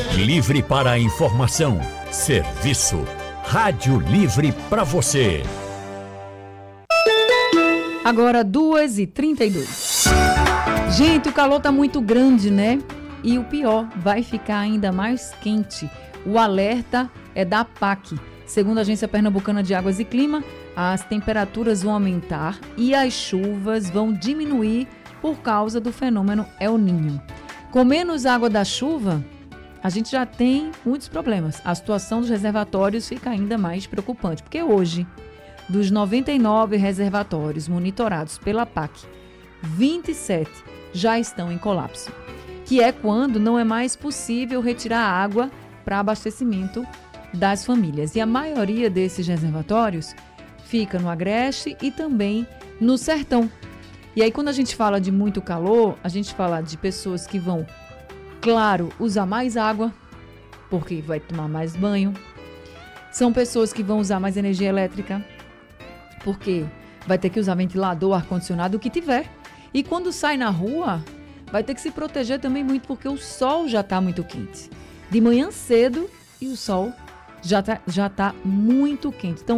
Livre para a informação, serviço. Rádio Livre para você. Agora 2h32. Gente, o calor tá muito grande, né? E o pior, vai ficar ainda mais quente. O alerta é da APAC. Segundo a Agência Pernambucana de Águas e Clima, as temperaturas vão aumentar e as chuvas vão diminuir por causa do fenômeno El Niño. Com menos água da chuva, a gente já tem muitos problemas. A situação dos reservatórios fica ainda mais preocupante, porque hoje, dos 99 reservatórios monitorados pela APAC, 27 já estão em colapso, que é quando não é mais possível retirar água para abastecimento das famílias. E a maioria desses reservatórios fica no Agreste e também no Sertão. E aí, quando a gente fala de muito calor, a gente fala de pessoas que vão, claro, usar mais água, porque vai tomar mais banho. São pessoas que vão usar mais energia elétrica, porque vai ter que usar ventilador, ar-condicionado, o que tiver. E quando sai na rua, vai ter que se proteger também muito, porque o sol já está muito quente. De manhã cedo e o sol já tá muito quente. Então,